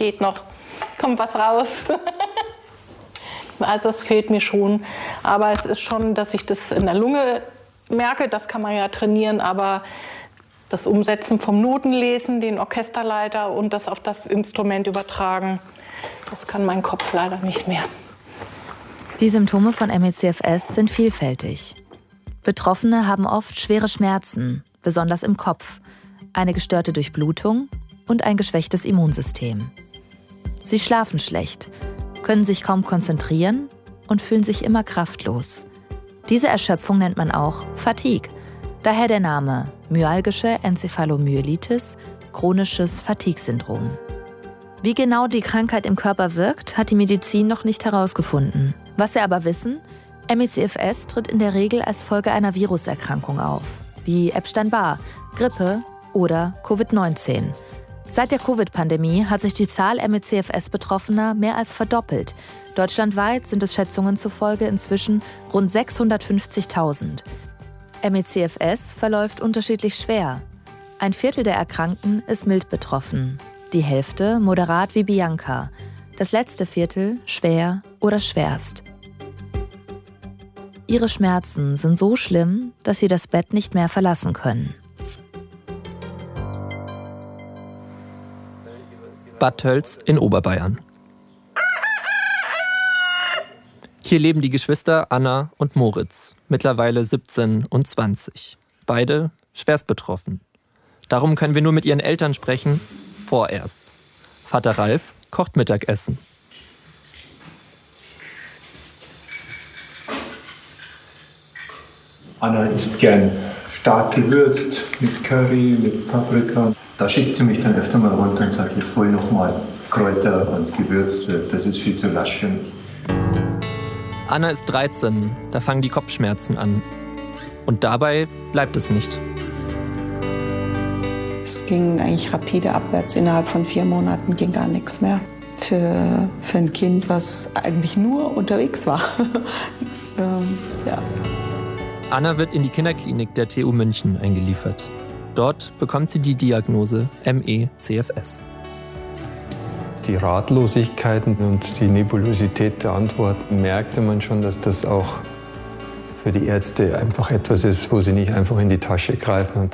geht noch, kommt was raus. Also es fehlt mir schon. Aber es ist schon, dass ich das in der Lunge merke, das kann man ja trainieren, aber das Umsetzen vom Notenlesen, den Orchesterleiter und das auf das Instrument übertragen, das kann mein Kopf leider nicht mehr. Die Symptome von ME/CFS sind vielfältig. Betroffene haben oft schwere Schmerzen, besonders im Kopf, eine gestörte Durchblutung und ein geschwächtes Immunsystem. Sie schlafen schlecht, können sich kaum konzentrieren und fühlen sich immer kraftlos. Diese Erschöpfung nennt man auch Fatigue. Daher der Name myalgische Enzephalomyelitis, chronisches Fatigue-Syndrom. Wie genau die Krankheit im Körper wirkt, hat die Medizin noch nicht herausgefunden. Was wir aber wissen, ME/CFS tritt in der Regel als Folge einer Viruserkrankung auf, wie Epstein-Barr, Grippe oder Covid-19. Seit der Covid-Pandemie hat sich die Zahl ME/CFS-Betroffener mehr als verdoppelt. Deutschlandweit sind es Schätzungen zufolge inzwischen rund 650.000. ME/CFS verläuft unterschiedlich schwer. 1/4 der Erkrankten ist mild betroffen, die Hälfte moderat wie Bianca, das letzte Viertel schwer oder schwerst. Ihre Schmerzen sind so schlimm, dass sie das Bett nicht mehr verlassen können. Bad Tölz in Oberbayern. Hier leben die Geschwister Anna und Moritz, mittlerweile 17 und 20. Beide schwerst betroffen. Darum können wir nur mit ihren Eltern sprechen, vorerst. Vater Ralf kocht Mittagessen. Anna isst gern stark gewürzt, mit Curry, mit Paprika. Da schickt sie mich dann öfter mal runter und sagt, ich hole noch mal Kräuter und Gewürze, das ist viel zu lasch für mich. Anna ist 13, da fangen die Kopfschmerzen an. Und dabei bleibt es nicht. Es ging eigentlich rapide abwärts. Innerhalb von 4 Monaten ging gar nichts mehr. Für ein Kind, was eigentlich nur unterwegs war. Ja. Anna wird in die Kinderklinik der TU München eingeliefert. Dort bekommt sie die Diagnose ME/CFS. Die Ratlosigkeiten und die Nebulosität der Antworten merkte man schon, dass das auch für die Ärzte einfach etwas ist, wo sie nicht einfach in die Tasche greifen und